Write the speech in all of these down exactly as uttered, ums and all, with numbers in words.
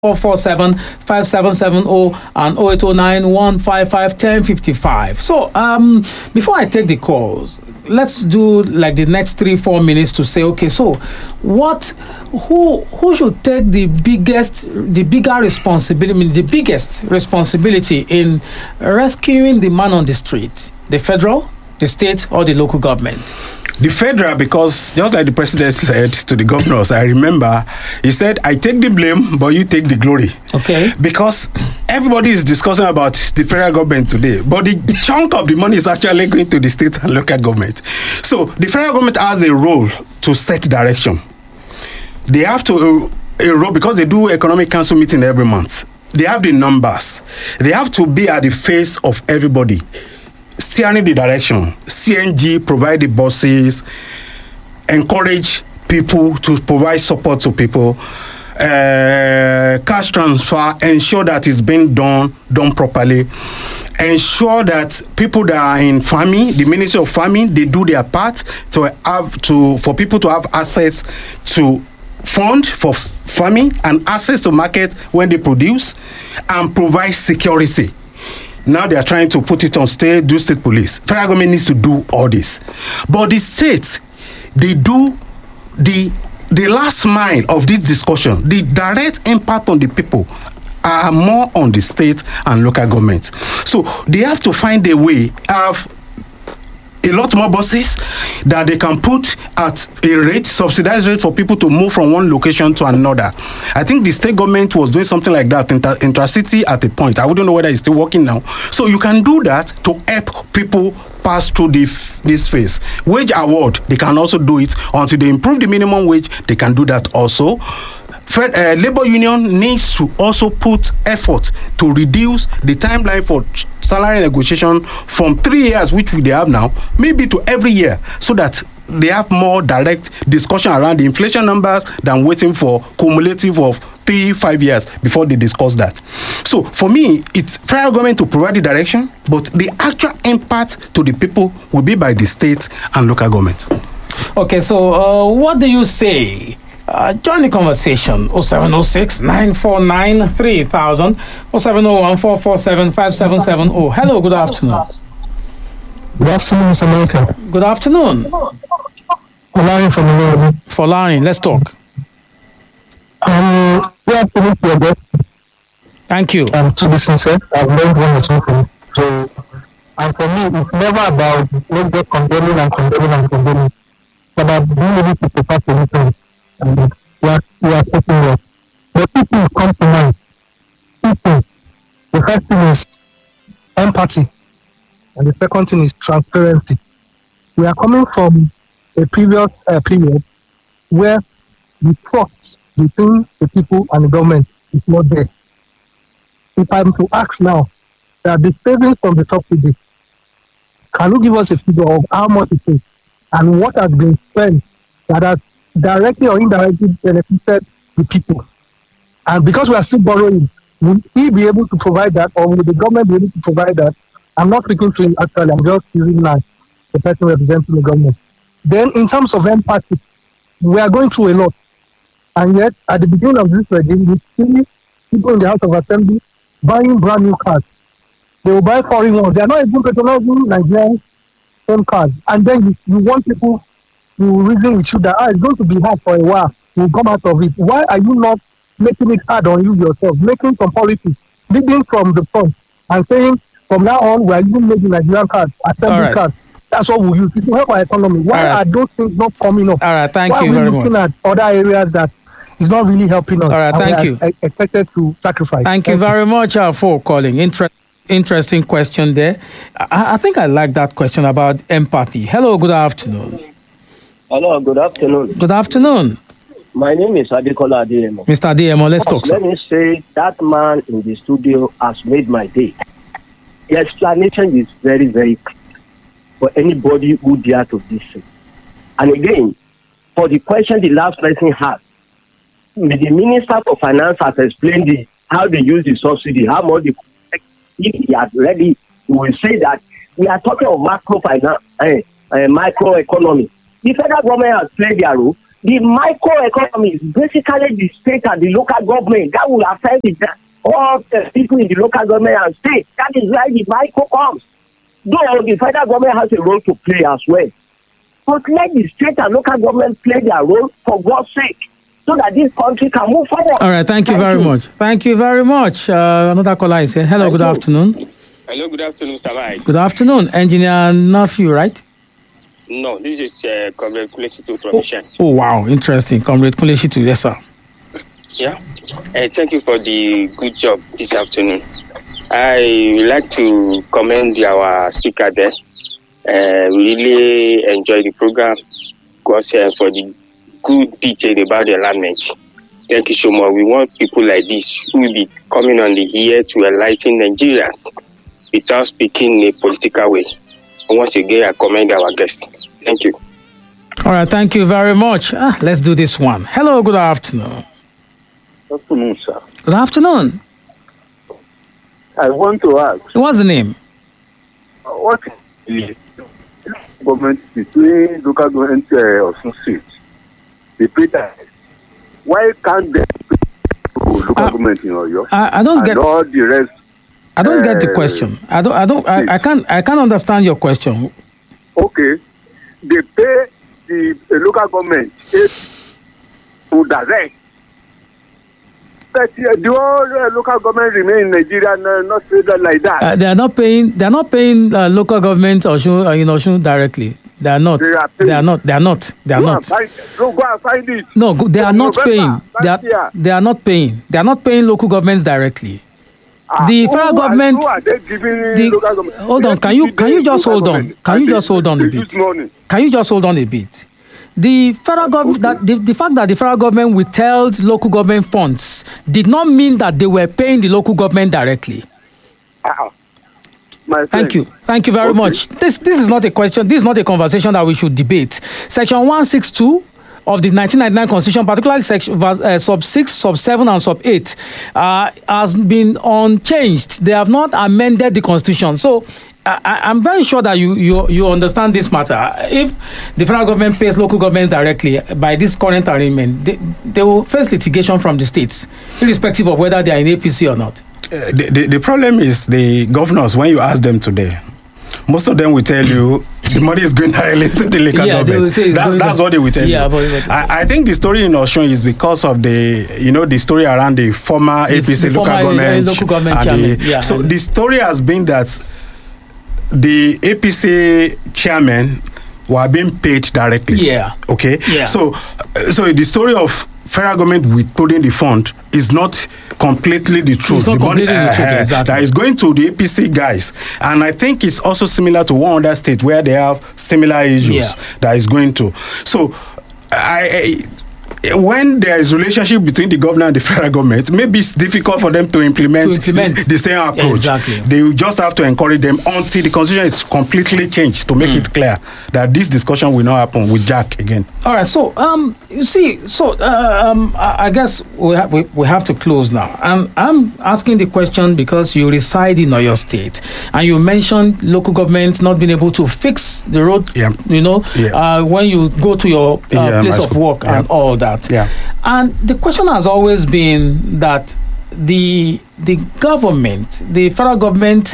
four four seven, five seven seven zero and oh eight oh nine, one five five, one oh five five. So, um, before I take the calls, let's do like the next three, four minutes to say, okay, so what, who, who should take the biggest, the bigger responsibility, I mean, the biggest responsibility in rescuing the man on the street? The federal, the state, or the local government? The federal, because just like the president said to the governors, I remember, he said, I take the blame, but you take the glory. Okay. Because everybody is discussing about the federal government today, but the chunk of the money is actually going to the state and local government. So the federal government has a role to set direction. They have to, uh, a role, because they do economic council meeting every month. They have the numbers. They have to be at the face of everybody, steering the direction. C N G provide the buses, encourage people to provide support to people, uh, cash transfer, ensure that it's being done done properly, ensure that people that are in farming, the Ministry of Farming, they do their part to have to for people to have access to fund for farming and access to market when they produce, and provide security. Now they are trying to put it on state, do state police. Federal government needs to do all this. But the states, they do the the last mile of this discussion. The direct impact on the people are more on the state and local government. So they have to find a way of a lot more buses that they can put at a rate, subsidized rate, for people to move from one location to another. I think the state government was doing something like that, inter- Intercity at a point. I wouldn't know whether it's still working now. So you can do that to help people pass through the, this phase. Wage award, they can also do it until they improve the minimum wage. They can do that also. Fed, uh, labor union needs to also put effort to reduce the timeline for salary negotiation from three years, which they have now, maybe to every year, so that they have more direct discussion around the inflation numbers than waiting for cumulative of three, five years before they discuss that. So for me, it's federal government to provide the direction, but the actual impact to the people will be by the state and local government. Okay, so uh, what do you say? Uh, join the conversation. oh seven oh six, nine four nine, three thousand, oh seven oh one, four four seven, five seven seven oh. Hello, good afternoon. Good afternoon, Mister Michael. Good afternoon. Folani from the Folani, let's talk. Um, we have to meet your guest. Thank you. Um, to be sincere, I've learned one or two things. So, and for me, it's never about let's just condemning and condemning and condemning. It's about being able to provide solutions. And we are, we are taking work. But people come to mind. People. The first thing is empathy. And the second thing is transparency. We are coming from a previous uh, period where the trust between the people and the government is not there. If I'm to ask now that the savings from the subsidy, can you give us a figure of how much it is and what has been spent that has directly or indirectly benefited the people? And because we are still borrowing, will he be able to provide that, or will the government be able to provide that? I'm not speaking to him actually, I'm just using like the person representing the government. Then in terms of empathy, we are going through a lot. And yet, at the beginning of this regime, we see people in the House of Assembly buying brand new cars. They will buy foreign ones. They are not even patronizing Nigerian same cars. And then you, you want people to reason with you that ah, it's going to be hard for a while. We'll come out of it. Why are you not making it hard on you yourself? Making some policies, leading from the front and saying, from now on, we are using made in Nigerian cars, assembly right. cars. That's what we use. It will help our economy. Why right. are those things not coming up? All right, thank Why you are we very looking much. at other areas that is not really helping us? All right, thank you. E- expected to sacrifice. Thank, thank you very you. much uh, for calling. Inter- interesting question there. I-, I think I like that question about empathy. Hello, good afternoon. Hello, good afternoon. Good afternoon. My name is Adekola Adeyemo. Mister Adeyemo, let's talk. Let me say that man in the studio has made my day. The explanation is very, very clear for anybody who dare to listen. And again, for the question the last person had, the Minister for Finance has explained the, how they use the subsidy, how much they, if he had ready, we will say that we are talking of macro finance, uh, uh, microeconomy. The federal government has played their role. The microeconomy is basically the state and the local government that will affect the, all the people in the local government and state. That is where the micro comes. Though the federal government has a role to play as well. But let the state and local government play their role for God's sake, so that this country can move forward. All right, thank you thank very you. much. Thank you very much. Uh, another caller is here. Hello, thank good you. afternoon. Hello, good afternoon, Mister Mike. Good afternoon, Engineer Nephew, right? No, this is uh, Comrade Kuleshitu from Mission. Oh, oh, wow, interesting. Comrade Kuleshitu, yes, sir. Yeah, uh, thank you for the good job this afternoon. I would like to commend our speaker there. Uh, we really enjoy the program because uh, for the good detail about the alignment. Thank you so much. We want people like this who will be coming on the here to enlighten Nigerians without speaking in a political way. And once again, I commend our guest. Thank you. All right, thank you very much. Ah, let's do this one. Hello, good afternoon. Good afternoon, sir. Good afternoon. I want to ask. What's the name? Uh, what is the government between local government uh, of some states? The pay. Why can't they pay local uh, government in Oyo? I, I don't and get all the rest. I don't uh, get the question. I don't. I don't. I, I can't. I can't understand your question. Okay, they pay the, the local government to direct. But uh, the whole uh, local government remain in Nigeria, no, not that like that. Uh, they are not paying. They are not paying uh, local government Osun, uh, in Osun directly. They are not. They are, they are not. They are not. They are go not. Find, go, go and find it. No, they are not November, paying. They are, they are not paying. They are not paying local governments directly. Ah, the who federal are, government. who are they giving the, local government? Hold on. Can you can you just hold on? Can you just hold on a bit? Can you just hold on a bit? The federal government, that the, the fact that the federal government withheld local government funds did not mean that they were paying the local government directly. Uh-uh. Thank you. Thank you very okay. much. This this is not a question. This is not a conversation that we should debate. Section one sixty-two of the nineteen ninety-nine Constitution, particularly section uh, sub six, sub seven, and sub eight, uh, has been unchanged. They have not amended the Constitution. So I, I'm very sure that you, you you understand this matter. If the federal government pays local governments directly by this current arrangement, they, they will face litigation from the states, irrespective of whether they are in A P C or not. Uh, the, the, the problem is the governors, when you ask them today, most of them will tell you the money is going directly to the local yeah, government. That's, that's what they will tell yeah, you. But, but, I, I think the story in Osun is because of the, you know, the story around the former the, A P C the local, former, government, uh, local government. Chairman. The, yeah, so the story has been that the A P C chairmen were being paid directly. Yeah. Okay. Yeah. So, so the story of federal government withholding the fund is not completely the truth. It's not the money completely uh, the truth, exactly. that is going to the A P C guys, and I think it's also similar to one other state where they have similar issues yeah. that is going to. So, I. I when there is relationship between the governor and the federal government, maybe it's difficult for them to implement, to implement. the same approach. Yeah, exactly. They will just have to encourage them until the constitution is completely changed to make mm. it clear that this discussion will not happen with Jack again. All right. So, um, you see, so uh, um, I, I guess we, ha- we we have to close now. And I'm asking the question because you reside in Oyo State, and you mentioned local government not being able to fix the road. Yeah. You know, yeah. uh, when you go to your uh, yeah, place of work yeah. and all that. Yeah. And the question has always been that the the government, the federal government,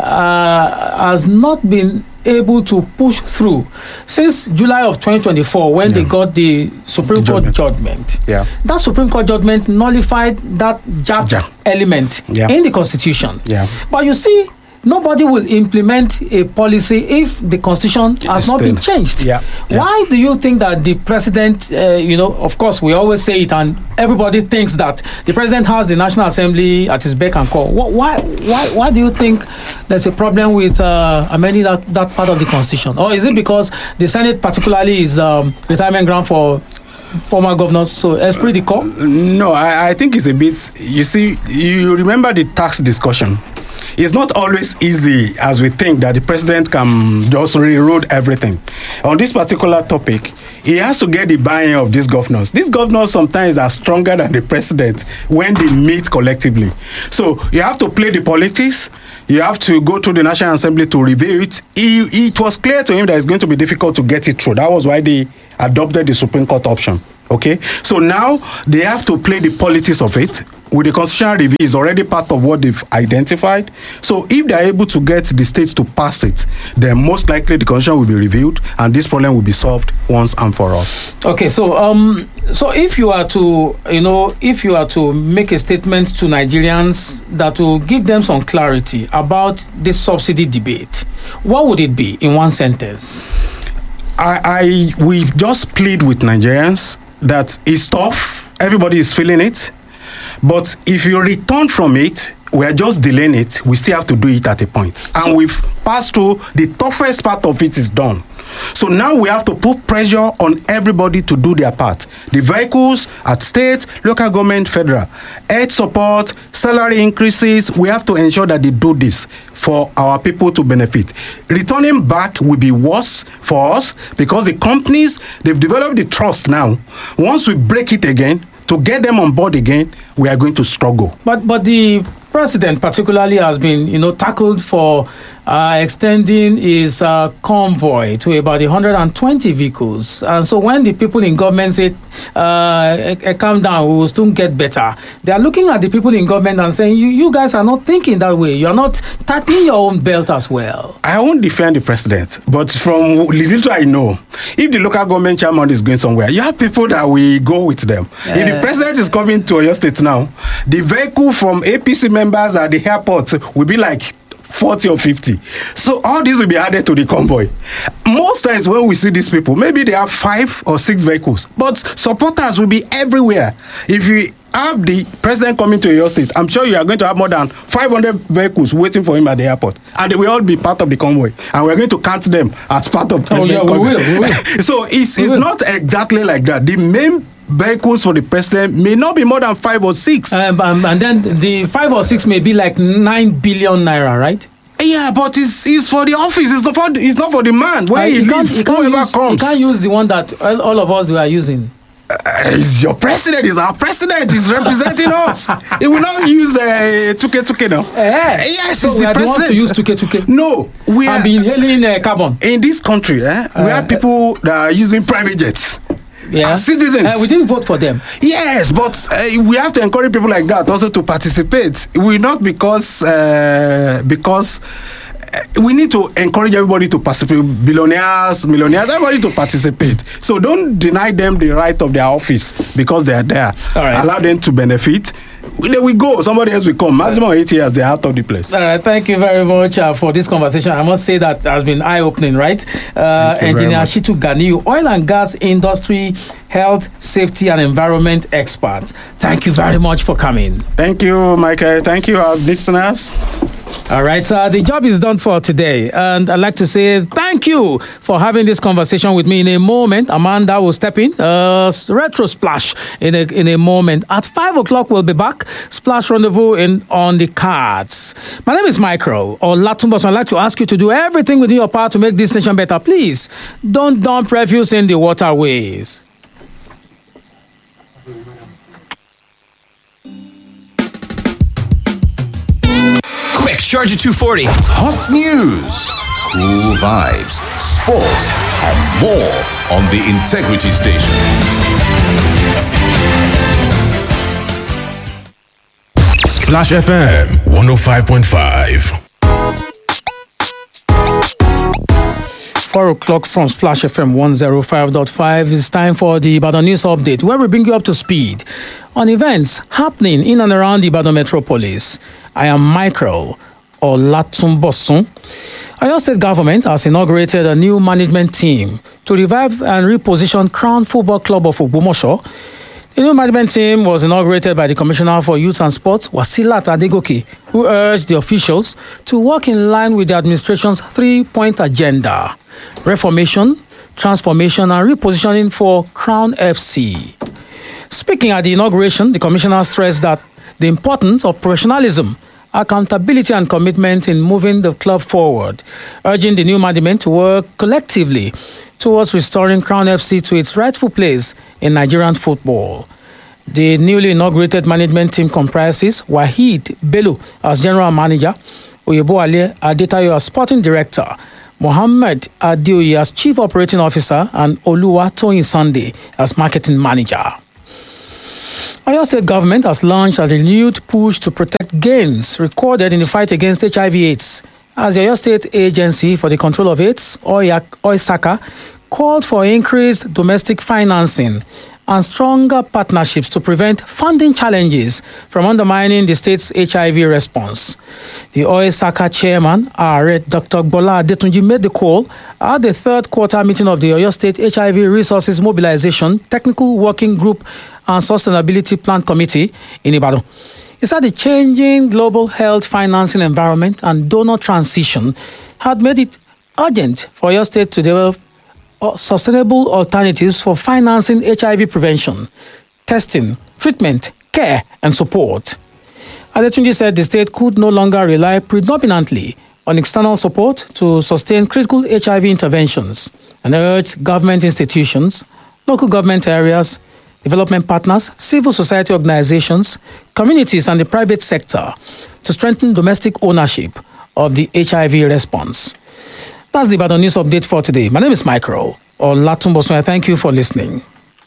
uh, has not been able to push through since July of twenty twenty-four when yeah. they got the Supreme the Court judgment. judgment. Yeah. That Supreme Court judgment nullified that J A C yeah. element yeah. in the Constitution. Yeah. But you see, nobody will implement a policy if the constitution has not been changed. Yeah, yeah. Why do you think that the president, uh, you know, of course, we always say it, and everybody thinks that the president has the National Assembly at his beck and call. Why, why, why do you think there's a problem with uh, amending that, that part of the constitution? Or is it because the Senate particularly is um, retirement ground for former governors, so esprit de corps? No, I, I think it's a bit, you see, you remember the tax discussion. It's not always easy as we think that the president can just rewrite everything. On this particular topic, he has to get the buy-in of these governors. These governors sometimes are stronger than the president when they meet collectively. So you have to play the politics. You have to go to the National Assembly to review it. He, it was clear to him that it's going to be difficult to get it through. That was why they adopted the Supreme Court option. Okay, so now they have to play the politics of it. With the constitutional review, is already part of what they've identified. So if they are able to get the states to pass it, then most likely the constitution will be reviewed, and this problem will be solved once and for all. Okay, so um, so if you are to, you know, if you are to make a statement to Nigerians that will give them some clarity about this subsidy debate, what would it be in one sentence? I, I we just plead with Nigerians that it's tough. Everybody is feeling it. But if you return from it, we are just delaying it. We still have to do it at a point. And we've passed through the toughest part of it is done. So now we have to put pressure on everybody to do their part. The vehicles at state, local government, federal. Health support, salary increases. We have to ensure that they do this for our people to benefit. Returning back will be worse for us because the companies, they've developed the trust now. Once we break it again, to get them on board again, we are going to struggle. But but the president particularly has been, you know, tackled for uh, extending his uh, convoy to about one hundred twenty vehicles. And so when the people in government say, uh, calm down, we will soon get better, they are looking at the people in government and saying, you, you guys are not thinking that way. You are not tightening your own belt as well. I won't defend the president, but from little I know, if the local government chairman is going somewhere, you have people that will go with them. Uh, if the president is coming to your state now, the vehicle from A P C members at the airport will be like forty or fifty. So all these will be added to the convoy. Most times when we see these people, maybe they have five or six vehicles, but supporters will be everywhere. If you have the president coming to your state, I'm sure you are going to have more than five hundred vehicles waiting for him at the airport, and they will all be part of the convoy, and we're going to count them as part of president. Oh yeah, we will, we will. So it's, we it's will. not exactly like that. The main vehicles for the president may not be more than five or six. Um, um, and then the five or six may be like nine billion naira, right? Yeah, but it's, it's for the office. It's not for the, it's not for the man. Where Uh, he you can't- lives, you can't whoever use- comes. You can't use the one that all, all of us were using. Uh, it's your president. Is our president. Is representing us. He will not use uh, two K two K now. Eh, Yes, so it's we the are the ones president. to use two K two K. No, we are And be inhaling uh, carbon. in this country. Eh, we Uh, have people that are using private jets. Yeah. As citizens. Uh, we didn't vote for them. Yes, but uh, we have to encourage people like that also to participate. We not because uh, because uh, we need to encourage everybody to participate. Billionaires, millionaires, everybody to participate. So don't deny them the right of their office because they are there. All right. Allow them to benefit. Then we go. Somebody else will come. Maximum eight years, they're out of the place. All right, thank you very much uh, for this conversation. I must say that has been eye-opening, right? Uh, Thank you very Engineer much. Shitu Ganiyu, oil and gas industry, health, safety, and environment expert. Thank you very much for coming. Thank you, Michael. Thank you, our listeners. All right, uh, the job is done for today. And I'd like to say thank you for having this conversation with me. In a moment, Amanda will step in, uh, retro splash in a, in a moment. At five o'clock, we'll be back. Splash Rendezvous in, on the cards. My name is Michael Olatunbo. So I'd like to ask you to do everything within your power to make this nation better. Please don't dump refuse in the waterways. Quick, Charger two forty. Hot news, cool vibes, sports, and more on the Integrity Station. Splash F M one oh five point five. Four o'clock from Splash F M one oh five point five. It's time for the Ibadan News Update, where we bring you up to speed on events happening in and around the Ibadan metropolis. I am Michael Olatunbosun. Oyo State Government has inaugurated a new management team to revive and reposition Crown Football Club of Ogbomoso. The new management team was inaugurated by the Commissioner for Youth and Sports, Wasilat Adegoke, who urged the officials to work in line with the administration's three-point agenda: reformation, transformation, and repositioning for Crown F C. Speaking at the inauguration, the Commissioner stressed that the importance of professionalism, accountability, and commitment in moving the club forward, urging the new management to work collectively towards restoring Crown F C to its rightful place in Nigerian football. The newly inaugurated management team comprises Waheed Bello as General Manager, Oyebo Ale Adetayo as Sporting Director, Mohammed Adeoye as Chief Operating Officer, and Oluwatoyin Sunday as Marketing Manager. Oyo State government has launched a renewed push to protect gains recorded in the fight against H I V AIDS, as the Oyo State Agency for the Control of AIDS, OYSACA, called for increased domestic financing and stronger partnerships to prevent funding challenges from undermining the state's H I V response. The OYSACA chairman, Are Doctor Bola Adetunji, made the call at the third quarter meeting of the Oyo State H I V Resources Mobilization Technical Working Group and Sustainability Plan Committee in Ibadan. He said the changing global health financing environment and donor transition had made it urgent for Oyo State to develop sustainable alternatives for financing H I V prevention, testing, treatment, care, and support. Adetunji said the state could no longer rely predominantly on external support to sustain critical H I V interventions, and urged government institutions, local government areas, development partners, civil society organizations, communities, and the private sector to strengthen domestic ownership of the H I V response. That's the Ibadan News Update for today. My name is Michael Olatunbosun. I thank you for listening.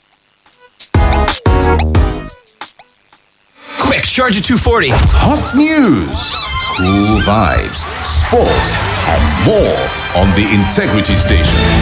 Quick, Charger two forty. Hot news, cool vibes, sports, and more on the Integrity Station.